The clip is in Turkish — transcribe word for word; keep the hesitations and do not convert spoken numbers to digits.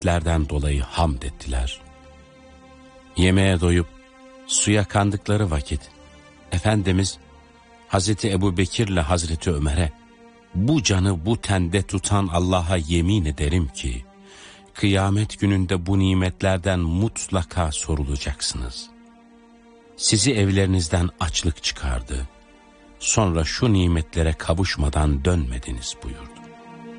nimetlerden dolayı hamd ettiler. Yemeğe doyup suya kandıkları vakit Efendimiz Hazreti Ebu Bekir'le Hazreti Ömer'e, bu canı bu tende tutan Allah'a yemin ederim ki kıyamet gününde bu nimetlerden mutlaka sorulacaksınız. Sizi evlerinizden açlık çıkardı, sonra şu nimetlere kavuşmadan dönmediniz buyurdu.